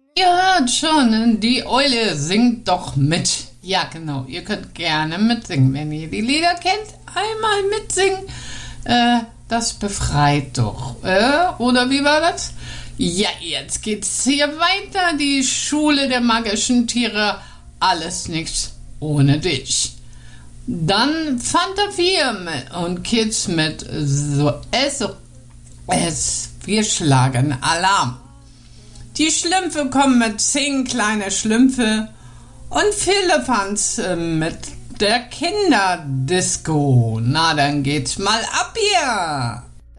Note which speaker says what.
Speaker 1: Ihr hört schon, die Eule singt doch mit. Ja, genau, ihr könnt gerne mitsingen, wenn ihr die Lieder kennt. Einmal mitsingen, das befreit doch. Oder wie war das? Ja, jetzt geht's hier weiter. Die Schule der magischen Tiere. Alles nichts ohne dich. Dann Fanta 4 und Kids mit wir schlagen Alarm. Die Schlümpfe kommen mit 10 kleine Schlümpfe und Firlefanz mit der Kinderdisco. Na, dann geht's mal ab hier.